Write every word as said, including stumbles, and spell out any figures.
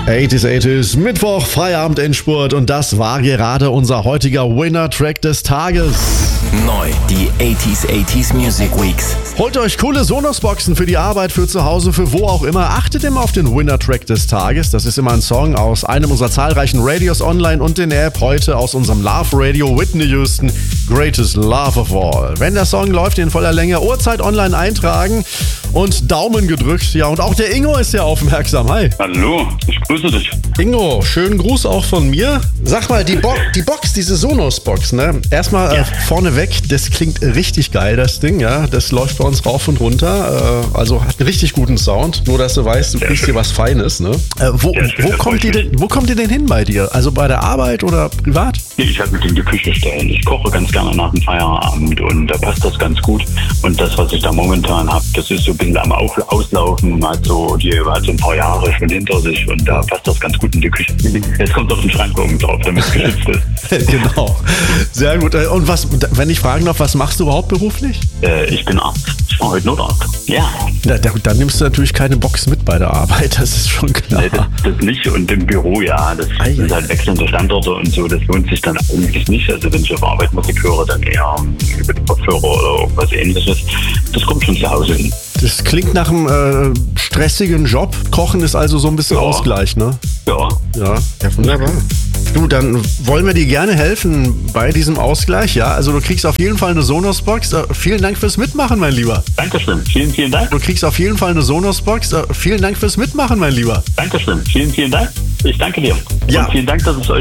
achtziger, achtziger, Mittwoch, Feierabend Endspurt und das war gerade unser heutiger Winner-Track des Tages. Neu, die achtziger, achtziger Music Weeks. Holt euch coole Sonos-Boxen für die Arbeit, für zu Hause, für wo auch immer. Achtet immer auf den Winner-Track des Tages. Das ist immer ein Song aus einem unserer zahlreichen Radios online und in der App. Heute aus unserem Love Radio Whitney Houston, Greatest Love of All. Wenn der Song läuft, in voller Länge, Uhrzeit online eintragen und Daumen gedrückt. Ja, und auch der Ingo ist ja aufmerksam. Hi. Hallo, ich grüße dich. Ingo, schönen Gruß auch von mir. Sag mal, die, Bo- die Box, diese Sonos-Box, ne? Erstmal Ja. äh, vorneweg, das klingt richtig geil, das Ding, ja. Das läuft bei uns rauf und runter. Äh, also hat einen richtig guten Sound. Nur, dass du weißt, du Sehr kriegst schön. hier was Feines, ne? Äh, wo, Sehr schön, wo, das kommt freut die mich. denn, wo kommt die denn hin bei dir? Also bei der Arbeit oder privat? Ich habe mich in die Küche stellen. Ich koche ganz gerne nach dem Feierabend und da passt das ganz gut. Und das, was ich da momentan habe, das ist so ein bisschen am Auf- Auslaufen, hat so, die hat so ein paar Jahre schon hinter sich und da passt das ganz gut in die Küche. Jetzt kommt auf den Schrank oben drauf, damit es geschützt ist. Genau. Sehr gut. Äh, Und was, wenn ich fragen darf, was machst du überhaupt beruflich? Äh, ich bin Arzt. Ich war heute Notarzt. Ja. Na, da, dann nimmst du natürlich keine Box mit bei der Arbeit, das ist schon klar. Nee, das, das nicht. Und im Büro, ja, das Ei, sind ei. halt wechselnde Standorte und so, das lohnt sich dann eigentlich nicht. Also wenn ich auf Arbeit Musik höre, dann eher über die Kopfhörer oder irgendwas ähnliches. Das kommt schon zu Hause hin. Das klingt nach einem äh, stressigen Job. Kochen ist also so ein bisschen Ja. Ausgleich, ne? Ja. Ja, ja, wunderbar. Du, dann wollen wir dir gerne helfen bei diesem Ausgleich, ja? Also du kriegst auf jeden Fall eine Sonos-Box. Äh, vielen Dank fürs Mitmachen, mein Lieber. Dankeschön. Vielen, vielen Dank. Du kriegst auf jeden Fall eine Sonos-Box. Äh, vielen Dank fürs Mitmachen, mein Lieber. Dankeschön. Vielen, vielen Dank. Ich danke dir. Ja. Und vielen Dank, dass es euch